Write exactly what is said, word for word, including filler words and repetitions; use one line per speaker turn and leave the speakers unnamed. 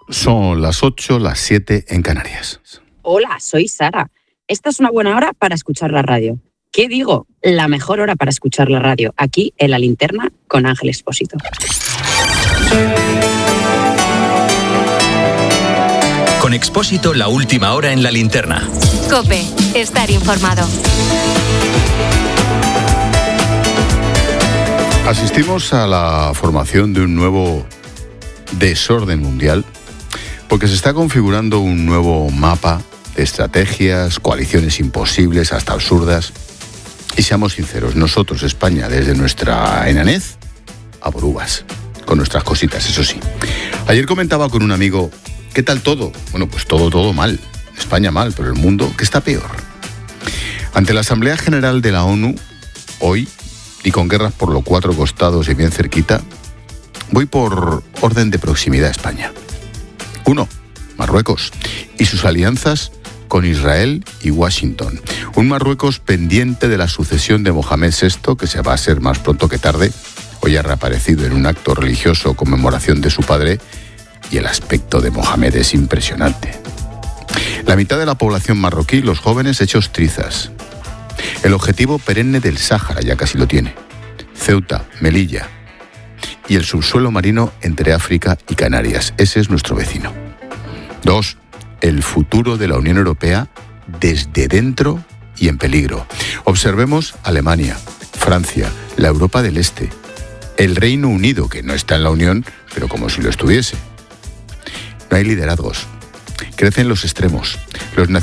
Son las ocho, las siete en Canarias.
Hola, soy Sara. Esta es una buena hora para escuchar la radio. ¿Qué digo? La mejor hora para escuchar la radio, aquí en La Linterna con Ángel Expósito.
Con Expósito, la última hora en La Linterna.
COPE, estar informado.
Asistimos a la formación de un nuevo desorden mundial porque se está configurando un nuevo mapa de estrategias, coaliciones imposibles, hasta absurdas. Y seamos sinceros, nosotros, España, desde nuestra enanez, a por uvas, con nuestras cositas, eso sí. Ayer comentaba con un amigo, ¿qué tal todo? Bueno, pues todo, todo mal. España mal, pero el mundo, ¿qué está peor? Ante la Asamblea General de la ONU, hoy, y con guerras por los cuatro costados y bien cerquita, voy por orden de proximidad a España. Uno, Marruecos, y sus alianzas con Israel y Washington. Un Marruecos pendiente de la sucesión de Mohamed sexto, que se va a ser más pronto que tarde. Hoy ha reaparecido en un acto religioso conmemoración de su padre, y el aspecto de Mohamed es impresionante. La mitad de la población marroquí, los jóvenes hechos trizas. El objetivo perenne del Sáhara ya casi lo tiene. Ceuta, Melilla. Y el subsuelo marino entre África y Canarias. Ese es nuestro vecino. Dos, el futuro de la Unión Europea desde dentro y en peligro. Observemos Alemania, Francia, la Europa del Este, el Reino Unido, que no está en la Unión, pero como si lo estuviese. No hay liderazgos. Crecen los extremos. Los